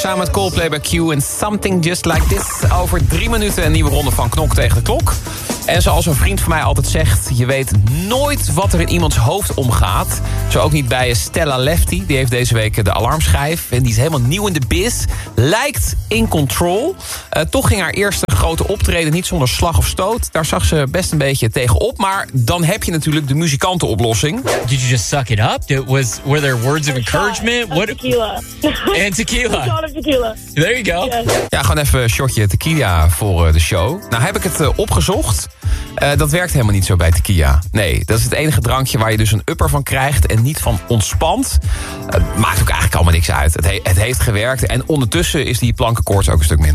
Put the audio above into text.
Samen met Coldplay bij Q en Something Just Like This. Over 3 minuten een nieuwe ronde van Knok tegen de klok. En zoals een vriend van mij altijd zegt, je weet nooit wat er in iemands hoofd omgaat. Zo ook niet bij Stella Lefty. Die heeft deze week de alarmschijf. En die is helemaal nieuw in de biz. Lijkt in control. Toch ging haar eerste grote optreden niet zonder slag of stoot. Daar zag ze best een beetje tegenop. Maar dan heb je natuurlijk de muzikantenoplossing. Did you just suck it up? Were there words of encouragement? What? Tequila. And tequila. A shot of tequila. There you go. Yes. Ja, gewoon even een shotje tequila voor de show. Nou heb ik het opgezocht. Dat werkt helemaal niet zo bij tequila. Nee, dat is het enige drankje waar je dus een upper van krijgt en niet van ontspant. Maakt ook eigenlijk allemaal niks uit. Het heeft gewerkt en ondertussen is die plankenkoorts ook een stuk minder.